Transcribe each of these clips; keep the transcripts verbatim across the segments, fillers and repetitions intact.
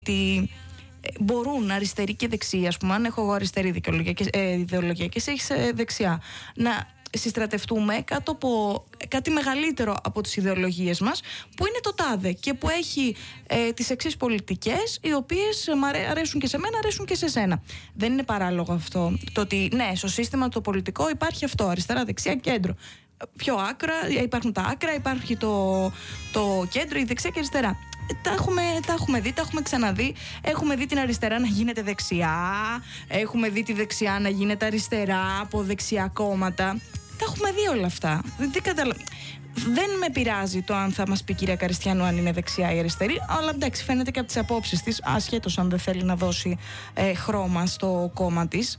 ότι μπορούν αριστερή και δεξιά, ας πούμε, αν έχω εγώ αριστερή ιδεολογία και, ε, ιδεολογία και εσύ έχεις ε, δεξιά, να συστρατευτούμε κάτω από κάτι μεγαλύτερο από τις ιδεολογίες μας, που είναι το τάδε και που έχει ε, τις εξής πολιτικές, οι οποίες μ' αρέσουν και σε μένα, αρέσουν και σε σένα. Δεν είναι παράλογο αυτό. Το ότι ναι, στο σύστημα το πολιτικό υπάρχει αυτό, αριστερά, δεξιά, κέντρο. Πιο άκρα, υπάρχουν τα άκρα, υπάρχει το, το κέντρο, η δεξιά και αριστερά. Τα έχουμε, τα έχουμε δει, τα έχουμε ξαναδεί. Έχουμε δει την αριστερά να γίνεται δεξιά. Έχουμε δει τη δεξιά να γίνεται αριστερά από δεξιά κόμματα. Τα έχουμε δει όλα αυτά. Δεν, καταλα... Δεν με πειράζει το αν θα μας πει η κυρία Καριστιανού αν είναι δεξιά ή αριστερή. Αλλά εντάξει, φαίνεται και από τις απόψεις της, ασχέτως αν δεν θέλει να δώσει ε, χρώμα στο κόμμα της.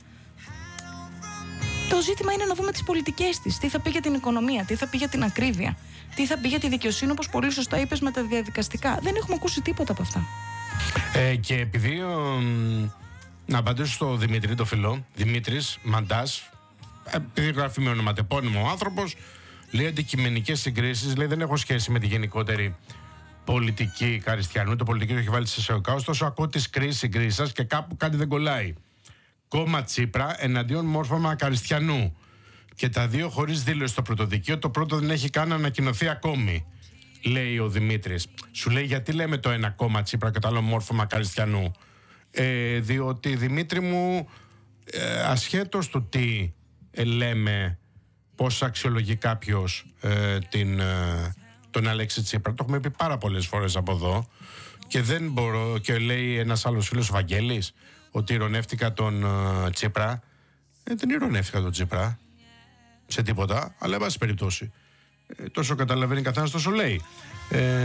Το ζήτημα είναι να δούμε τις πολιτικές της. Τι θα πει για την οικονομία, τι θα πει για την ακρίβεια, τι θα πει για τη δικαιοσύνη, όπως πολύ σωστά είπες, με τα διαδικαστικά. Δεν έχουμε ακούσει τίποτα από αυτά. Ε, και επειδή. Ο, να απαντήσω στο Δημήτρη, το φιλό. Δημήτρης Μαντάς, επειδή γράφει με ονοματεπώνυμο ο άνθρωπος, λέει αντικειμενικές συγκρίσεις, λέει δεν έχω σχέση με τη γενικότερη πολιτική Καριστιανού. Το πολιτικό έχει βάλει σε εισαγωγικά. Ωστόσο, ακούω τις κρίσεις συγκρίσεις σας και κάπου κάτι δεν κολλάει. Κόμμα Τσίπρα εναντίον μόρφωμα Καριστιανού. Και τα δύο χωρίς δήλωση στο πρωτοδικείο. Το πρώτο δεν έχει καν ανακοινωθεί ακόμη, λέει ο Δημήτρης. Σου λέει γιατί λέμε το ένα κόμμα Τσίπρα και το άλλο μόρφωμα Καριστιανού. Ε, διότι, Δημήτρη μου, ε, ασχέτως του τι ε, λέμε, πώς αξιολογεί κάποιος ε, την, ε, τον Αλέξη Τσίπρα, το έχουμε πει πάρα πολλές φορές από εδώ, και δεν μπορώ, και λέει ένας άλλος φίλος, ο Βαγγέλης, ότι ηρωνεύτηκα τον uh, Τσίπρα. Ε, δεν ηρωνεύτηκα τον Τσίπρα σε τίποτα, αλλά εν πάση περιπτώσει. Ε, τόσο καταλαβαίνει καθένας, τόσο λέει. Ε,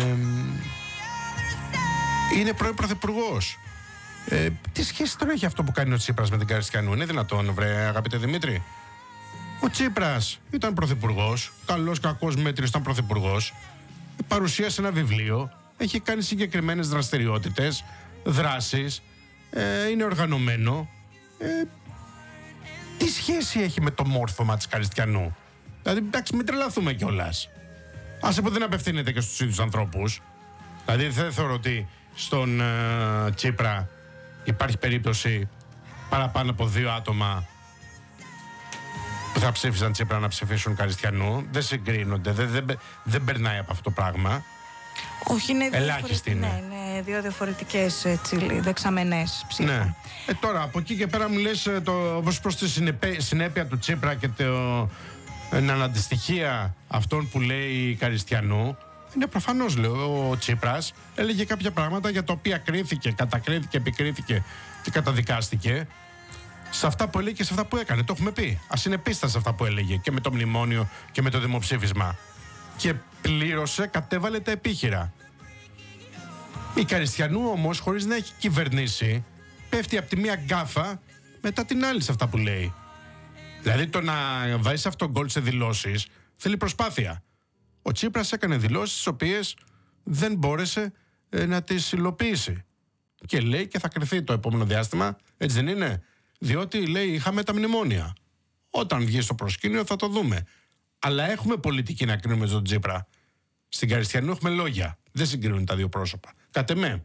είναι πρώην πρωθυπουργός. Ε, τι σχέση τώρα έχει αυτό που κάνει ο Τσίπρας με την Καριστιανού? Είναι δυνατόν, βρε αγαπητέ Δημήτρη? Ο Τσίπρας ήταν πρωθυπουργός, καλός, κακός, μέτριος, ήταν πρωθυπουργός. Παρουσίασε ένα βιβλίο, έχει κάνει συγκεκριμένες δραστηριότητες, δράσεις. Ε, είναι οργανωμένο. Ε, τι σχέση έχει με το μόρφωμα της Καριστιανού? Δηλαδή, εντάξει, μην τρελαθούμε κιόλας. Άσε που δεν απευθύνεται και στους ίδιους ανθρώπους. Δηλαδή, δεν θεωρώ ότι στον ε, Τσίπρα υπάρχει περίπτωση παραπάνω από δύο άτομα που θα ψήφισαν Τσίπρα να ψηφίσουν Καριστιανού. Δεν συγκρίνονται, δεν, δεν, δεν περνάει από αυτό το πράγμα. Όχι, είναι δύο, ελάχιστη είναι. Ναι, είναι δύο διαφορετικές δεξαμενές ψήφων. Ναι. Ε, τώρα, από εκεί και πέρα μου λες όπως προς τη συνεπέ, συνέπεια του Τσίπρα και το, την αναντιστοιχεία αυτών που λέει Καριστιανού. Είναι προφανώς, λέω, ο Τσίπρας έλεγε κάποια πράγματα για τα οποία κρίθηκε, κατακρίθηκε, επικρίθηκε και καταδικάστηκε. Σε αυτά που έλεγε και σε αυτά που έκανε. Το έχουμε πει. Ασυνεπίστα σε αυτά που έλεγε και με το μνημόνιο και με το δημοψήφισμα. Και πλήρωσε, κατέβαλε τα επίχειρα. Η Καριστιανού όμως, χωρίς να έχει κυβερνήσει, πέφτει από τη μία γκάφα μετά την άλλη σε αυτά που λέει. Δηλαδή το να βάζεις αυτόν γκολ σε δηλώσεις θέλει προσπάθεια. Ο Τσίπρας έκανε δηλώσεις τις οποίες δεν μπόρεσε ε, να τις υλοποιήσει. Και λέει και θα κρυθεί το επόμενο διάστημα, έτσι δεν είναι? Διότι λέει είχαμε τα μνημόνια. Όταν βγει στο προσκήνιο θα το δούμε. Αλλά έχουμε πολιτική να κρίνουμε στον Τσίπρα. Στην Καριστιανού έχουμε λόγια. Δεν συγκρίνουν τα δύο πρόσωπα. Κατ' εμέ.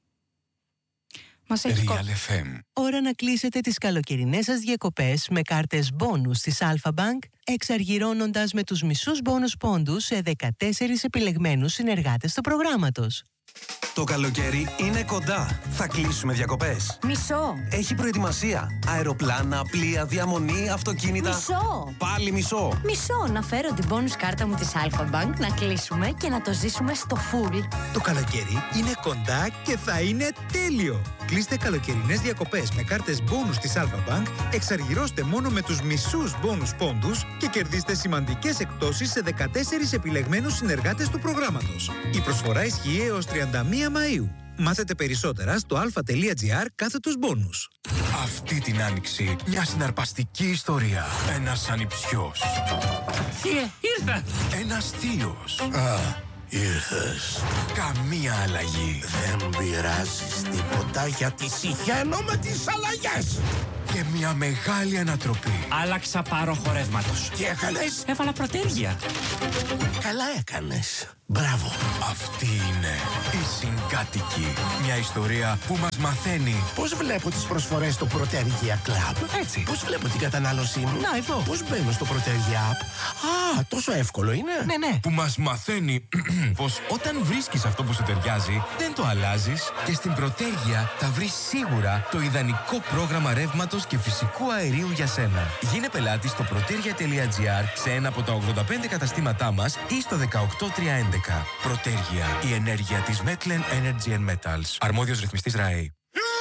Μας έχει Real εφ εμ. Ώρα να κλείσετε τις καλοκαιρινές σας διακοπές με κάρτες μπόνους της Alpha Bank, εξαργυρώνοντας με τους μισούς μπόνους πόντους σε δεκατέσσερις επιλεγμένους συνεργάτες του προγράμματος. Το καλοκαίρι είναι κοντά. Θα κλείσουμε διακοπές. Μισό. Έχει προετοιμασία. Αεροπλάνα, πλοία, διαμονή, αυτοκίνητα. Μισό. Πάλι μισό. Μισό. Να φέρω την bonus κάρτα μου της Alpha Bank, να κλείσουμε και να το ζήσουμε στο full. Το καλοκαίρι είναι κοντά και θα είναι τέλειο. Κλείστε καλοκαιρινές διακοπές με κάρτες bonus της Alpha Bank, εξαργυρώστε μόνο με τους μισούς bonus πόντους και κερδίστε σημαντικές εκπτώσεις σε δεκατέσσερις επιλεγμένους συνεργάτες του προγράμματος. Η προσφορά ισχύει έως τριάντα μία Μαΐου. Μάθετε περισσότερα στο alpha.gr κάθετος μπόνους. Αυτή την άνοιξη μια συναρπαστική ιστορία. Ένας ανιψιός. Θεία, ήρθα! Ένας θείος. Α, ήρθες. Καμία αλλαγή. Δεν πειράζεις τίποτα γιατί συχαίνω με τις αλλαγές. και μια μεγάλη ανατροπή. Άλλαξα πάροχο ρεύματος. Τι έκανες? Έβαλα προτέρια. Καλά έκανες. Μπράβο. Αυτή είναι η Συγκάτοικη. Μια ιστορία που μας μαθαίνει. Πώς βλέπω τις προσφορές στο Protergia Club? Έτσι. Πώς βλέπω την κατανάλωσή μου? Να, εδώ. Πώς μπαίνω στο Protergia App? Α, τόσο εύκολο είναι. Ναι, ναι. Που μας μαθαίνει πως όταν βρίσκεις αυτό που σου ταιριάζει, δεν το αλλάζεις και στην Protergia θα βρεις σίγουρα το ιδανικό πρόγραμμα ρεύματος και φυσικού αερίου για σένα. Γίνε πελάτη στο protergia.gr σε ένα από τα ογδόντα πέντε καταστήματά μας ή στο δεκαοκτώ τριακόσια έντεκα. Protergia, η ενέργεια της Metlen Energy and Metals. Αρμόδιος ρυθμιστής ΡΑΕ.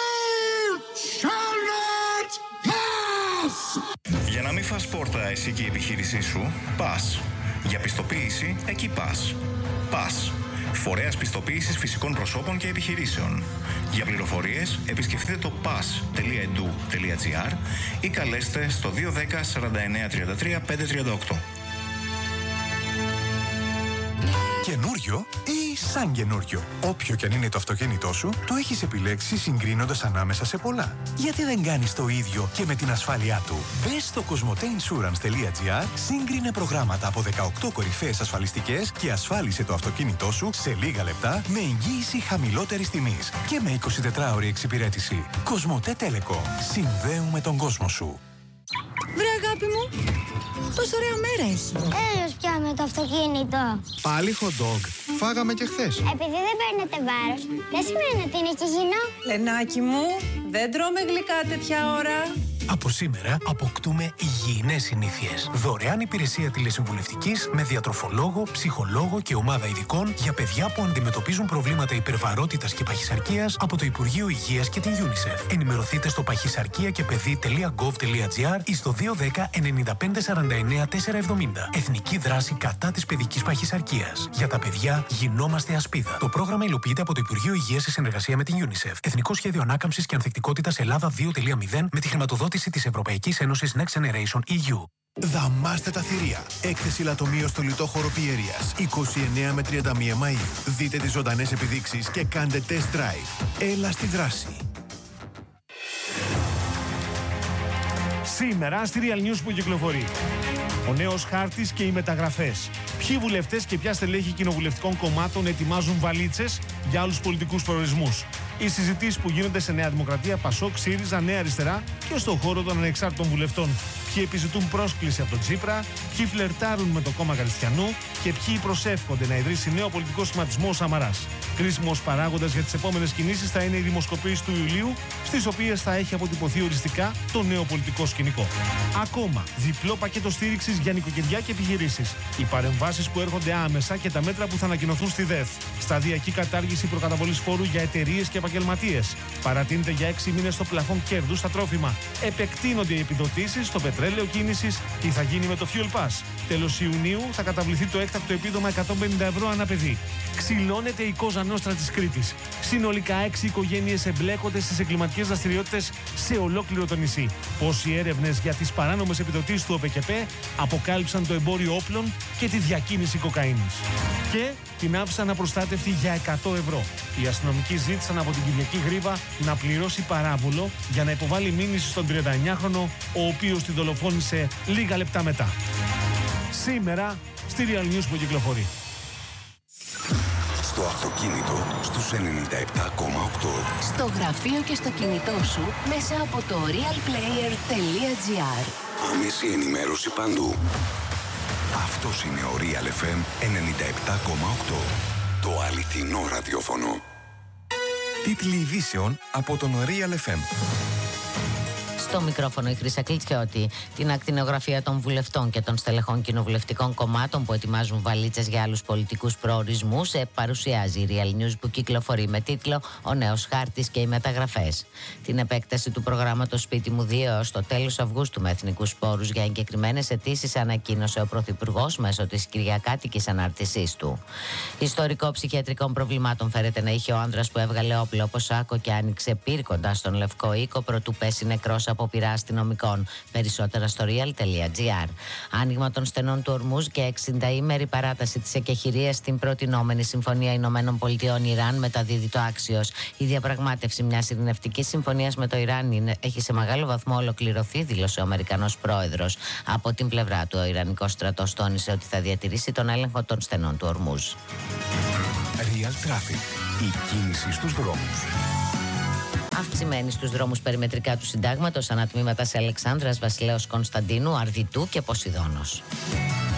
Για να μην φας πόρτα εσύ και η επιχείρησή σου, πας. Για πιστοποίηση, εκεί πας. Πας. Φορέας πιστοποίησης φυσικών προσώπων και επιχειρήσεων. Για πληροφορίες, επισκεφτείτε το πας τελεία ι ντι ου τελεία τζι άρ ή καλέστε στο δύο ένα μηδέν σαράντα εννέα τριάντα τρία πεντακόσια τριάντα οκτώ. Καινούριο ή σαν καινούριο. Όποιο και αν είναι το αυτοκίνητό σου, το έχεις επιλέξει συγκρίνοντας ανάμεσα σε πολλά. Γιατί δεν κάνεις το ίδιο και με την ασφάλειά του? Μπες στο κοσμοτέινσουρανς τελεία τζι άρ, σύγκρινε προγράμματα από δεκαοκτώ κορυφαίες ασφαλιστικές και ασφάλισε το αυτοκίνητό σου σε λίγα λεπτά με εγγύηση χαμηλότερης τιμής και με εικοσιτετράωρη εξυπηρέτηση. Κοσμοτέ Telecom. Συνδέουμε τον κόσμο σου. Βρε αγάπη μου, πόσο ωραία μέρα έχει. Έλεος πια με το αυτοκίνητο. Πάλι hot dog. Φάγαμε και χθες. Επειδή δεν παίρνετε βάρος, δεν σημαίνει ότι είναι και υγιεινό. Λενάκι μου, δεν τρώμε γλυκά τέτοια ώρα. Από σήμερα αποκτούμε υγιεινές συνήθειες. Δωρεάν υπηρεσία τηλεσυμβουλευτικής με διατροφολόγο, ψυχολόγο και ομάδα ειδικών για παιδιά που αντιμετωπίζουν προβλήματα υπερβαρότητας και παχυσαρκίας από το Υπουργείο Υγείας και την UNICEF. Ενημερωθείτε στο παχυσαρκία και παιδί τελεία γκοβ τελεία τζι άρ ή στο δύο ένα μηδέν εννιά πέντε σαράντα εννέα τετρακόσια εβδομήντα. Εθνική δράση κατά της παιδικής παχυσαρκίας. Για τα παιδιά γινόμαστε ασπίδα. Το πρόγραμμα υλοποιείται από το Υπουργείο Υγείας σε συνεργασία με την UNICEF. Εθνικό Σχέδιο Ανάκαμψης και Ανθεκτικότητας Ελλάδα δύο κόμμα μηδέν με τη χρηματοδότηση της Ευρωπαϊκής Ένωσης Next Generation ι γιου. Δαμάστε τα θηρία. Έκθεση λατομείο στο λιτόχωρο Πιερίας. είκοσι εννέα με τριάντα μία Μαΐου. Δείτε τις ζωντανές επιδείξεις και κάντε test drive. Έλα στη δράση. Σήμερα στη Real News που κυκλοφορεί. Ο νέος χάρτης και οι μεταγραφές. Ποιοι βουλευτές και ποια στελέχη κοινοβουλευτικών κομμάτων ετοιμάζουν βαλίτσες για άλλους πολιτικούς προορισμούς. Οι συζητήσεις που γίνονται σε Νέα Δημοκρατία, Πασόκ, ΣΥΡΙΖΑ, Νέα Αριστερά και στον χώρο των ανεξάρτητων βουλευτών. Ποιοι επιζητούν πρόσκληση από τον Τσίπρα, ποιοι φλερτάρουν με το κόμμα Χριστιανού και ποιοι προσεύχονται να ιδρύσει νέο πολιτικό σχηματισμό ο Σαμαράς. Κρίσιμος παράγοντας για τις επόμενες κινήσεις θα είναι οι δημοσκοπήσεις του Ιουλίου, στις οποίες θα έχει αποτυπωθεί οριστικά το νέο πολιτικό σκηνικό. Ακόμα, διπλό πακέτο στήριξης για νοικοκυριά και επιχειρήσεις. Οι παρεμβάσεις που έρχονται άμεσα και τα μέτρα που θα ανακοινωθούν στη ΔΕΘ. Σταδιακή κατάργηση προκαταβολής φόρου για εταιρείες και επαγγελματίες. Παρατείνεται για έξι μήνες το πλαφόν κέρδους στα τρόφιμα. Επεκτείνονται οι επιδοτήσεις στο πετρέλαιο κίνησης. Τι θα γίνει με το Fuel Pass. Τέλος Ιουνίου θα καταβληθεί το έκτακτο επίδομα εκατόν πενήντα ευρώ ανά παιδί. Ξυλώνεται η Κόζα Νόστρα της Κρήτης. Συνολικά έξι οικογένειες εμπλέκονται στις εγκληματικές δραστηριότητες σε ολόκληρο το νησί. Πώς οι έρευνες για τις παράνομες επιδοτήσεις του ΟΠΕΚΕΠΕ αποκάλυψαν το εμπόριο όπλων και τη διακίνηση κοκαίνης. Και την άφησαν απροστάτευτη για εκατό ευρώ. Οι αστυνομικοί ζήτησαν από την Κυριακή Γρήβα να πληρώσει παράβολο για να υποβάλει μήνυση στον τριανταεννιάχρονο, ο οποίος τη δολοφόνησε λίγα λεπτά μετά. Σήμερα στη Real News που κυκλοφορεί. Στο αυτοκίνητο στους ενενήντα επτά κόμμα οκτώ. Στο γραφείο και στο κινητό σου μέσα από το realplayer τελεία τζι άρ. Άμεση ενημέρωση παντού. Αυτός είναι ο Real εφ εμ ενενήντα επτά κόμμα οκτώ. Το αληθινό ραδιόφωνο. Τίτλοι ειδήσεων από τον Real εφ εμ. Στο μικρόφωνο η Χρύσα Κλιτσιώτη. Την ακτινογραφία των βουλευτών και των στελεχών κοινοβουλευτικών κομμάτων που ετοιμάζουν βαλίτσες για άλλους πολιτικούς προορισμούς παρουσιάζει η Real News που κυκλοφορεί με τίτλο «Ο νέος χάρτης και οι μεταγραφές». Την επέκταση του προγράμματος Σπίτι μου δύο έως το τέλος Αυγούστου με εθνικούς πόρους για εγκεκριμένες αιτήσεις ανακοίνωσε ο Πρωθυπουργός μέσω της κυριακάτικης ανάρτησής του. Ιστορικό ψυχιατρικών προβλημάτων φέρεται να είχε ο άνδρας που έβγαλε όπλο από σάκο και άνοιξε πύρκοντας στον Λευκό Οίκο προτού πέσει νεκρός από απόπειρα αστυνομικών. Περισσότερα στο real.gr. Άνοιγμα των στενών του Ορμούζ και εξηνταήμερη παράταση της εκεχηρίας στην προτινόμενη Συμφωνία Ηνωμένων Πολιτειών Ιράν μεταδίδει το Άξιος. Η διαπραγμάτευση μιας ειρηνευτικής συμφωνίας με το Ιράν είναι, έχει σε μεγάλο βαθμό ολοκληρωθεί, δήλωσε ο Αμερικανός πρόεδρος. Από την πλευρά του, ο Ιρανικός στρατός τόνισε ότι θα διατηρήσει τον έλεγχο των στενών του Ορμούζ. Real Traffic. Η κίνηση στους δρόμους. Αυξημένη στους δρόμους περιμετρικά του συντάγματος, ανατμήματα σε Αλεξάνδρας, Βασιλέως Κωνσταντίνου, Αρδιτού και Ποσειδώνος.